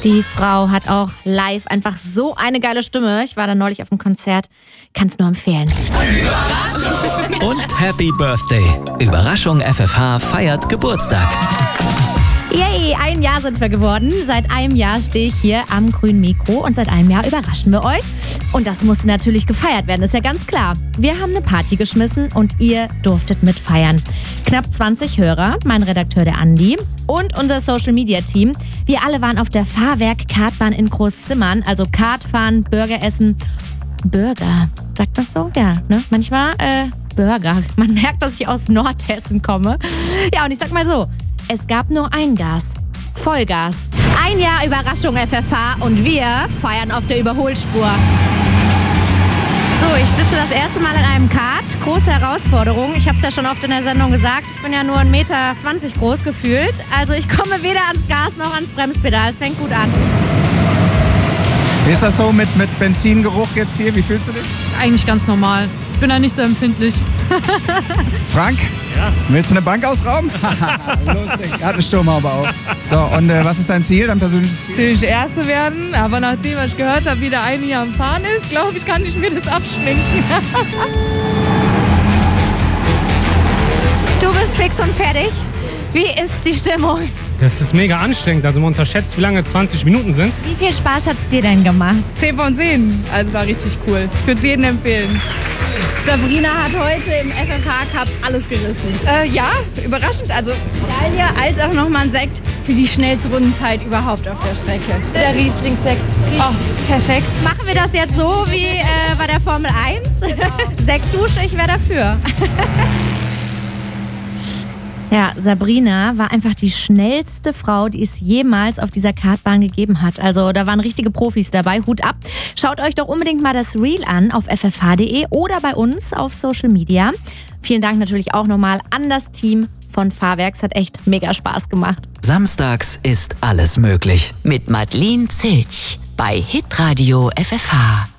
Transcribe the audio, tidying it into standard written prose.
Die Frau hat auch live einfach so eine geile Stimme. Ich war da neulich auf dem Konzert. Kann's nur empfehlen. Und Happy Birthday. Überraschung, FFH feiert Geburtstag. Yay, 1 Jahr sind wir geworden. Seit einem Jahr stehe ich hier am grünen Mikro und seit einem Jahr überraschen wir euch. Und das musste natürlich gefeiert werden, ist ja ganz klar. Wir haben eine Party geschmissen und ihr durftet mitfeiern. Knapp 20 Hörer, mein Redakteur der Andi und unser Social-Media-Team. Wir alle waren auf der Fahrwerk-Kartbahn in Großzimmern, also Kartfahren, Burger essen. Burger, sagt das so? Ja, ne? Manchmal Burger. Man merkt, dass ich aus Nordhessen komme. Ja, und ich sag mal so, es gab nur ein Gas. Vollgas. 1 Jahr Überraschung FFH und wir feiern auf der Überholspur. So, ich sitze das erste Mal in einem Kart. Große Herausforderung. Ich habe es ja schon oft in der Sendung gesagt. Ich bin ja nur 1,20 Meter groß gefühlt. Also ich komme weder ans Gas noch ans Bremspedal. Es fängt gut an. Wie ist das so mit Benzingeruch jetzt hier? Wie fühlst du dich? Eigentlich ganz normal. Ich bin da nicht so empfindlich. Frank? Ja. Willst du eine Bank ausrauben? Lustig. Er hat eine Sturmhaube auf. So, und was ist dein Ziel, dein persönliches Ziel? Natürlich Erste werden, aber nachdem was ich gehört habe, wie der eine hier am Fahren ist, glaube ich, kann ich mir das abschminken. Du bist fix und fertig. Wie ist die Stimmung? Das ist mega anstrengend. Also man unterschätzt, wie lange 20 Minuten sind. Wie viel Spaß hat es dir denn gemacht? 10 von 10. Also war richtig cool. Ich würde es jedem empfehlen. Sabrina hat heute im FFH Cup alles gerissen. Ja, überraschend. Also Medaille als auch nochmal ein Sekt für die schnellste Rundenzeit überhaupt auf der Strecke. der Riesling-Sekt. Oh, perfekt. Machen wir das jetzt so wie bei der Formel 1? Genau. Sektdusche, ich wäre dafür. Ja, Sabrina war einfach die schnellste Frau, die es jemals auf dieser Kartbahn gegeben hat. Also da waren richtige Profis dabei. Hut ab. Schaut euch doch unbedingt mal das Reel an auf ffh.de oder bei uns auf Social Media. Vielen Dank natürlich auch nochmal an das Team von Fahrwerk. Es hat echt mega Spaß gemacht. Samstags ist alles möglich. Mit Madeleine Zilch bei Hitradio FFH.